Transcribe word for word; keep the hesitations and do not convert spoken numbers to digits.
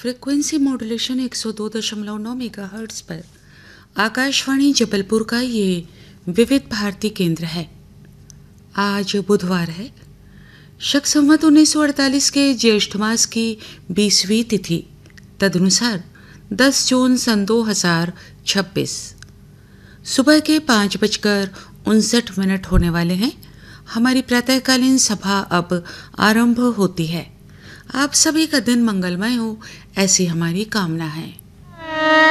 Frequency modulation एक सौ दो दशमलव नौ मेगाहर्ट्ज पर आकाशवाणी जबलपुर का ये विविध भारती केंद्र है। आज बुधवार है, शक संवत उन्नीस सौ अड़तालीस के ज्येष्ठ मास की बीसवीं तिथि, तदनुसार दस जून सन दो हजार छब्बीस। सुबह के पाँच बजकर उनसठ मिनट होने वाले हैं। हमारी प्रातःकालीन सभा अब आरंभ होती है। आप सभी का दिन मंगलमय हो, ऐसी हमारी कामना है।